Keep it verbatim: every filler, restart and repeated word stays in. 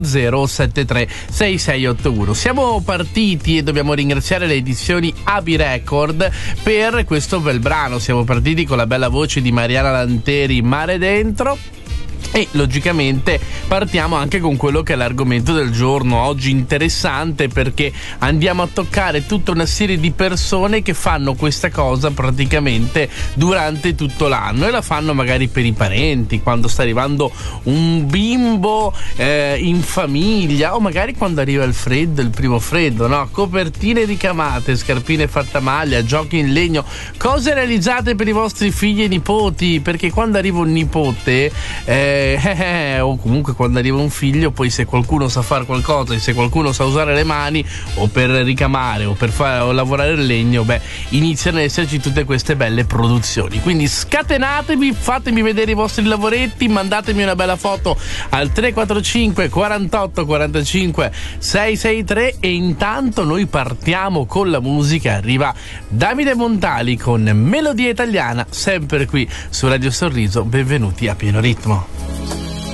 zero sette tre sei sei otto uno. Siamo partiti e dobbiamo ringraziare le edizioni A B I Record per questo bel brano. Siamo partiti con la bella voce di Mariana Lanteri, Mare Dentro. E logicamente partiamo anche con quello che è l'argomento del giorno oggi, interessante perché andiamo a toccare tutta una serie di persone che fanno questa cosa praticamente durante tutto l'anno e la fanno magari per i parenti, quando sta arrivando un bimbo eh, in famiglia, o magari quando arriva il freddo, il primo freddo, no? Copertine ricamate, scarpine fatte a maglia, giochi in legno, cose realizzate per i vostri figli e nipoti, perché quando arriva un nipote eh, Eh, eh, o comunque quando arriva un figlio, poi se qualcuno sa fare qualcosa e se qualcuno sa usare le mani o per ricamare o per fare o lavorare il legno, beh, iniziano ad esserci tutte queste belle produzioni. Quindi scatenatevi, fatemi vedere i vostri lavoretti, mandatemi una bella foto al tre quattro cinque quarantotto quarantacinque seicentosessantatré e intanto noi partiamo con la musica. Arriva Davide Montali con Melodia Italiana, sempre qui su Radio Sorriso. Benvenuti a Pieno Ritmo.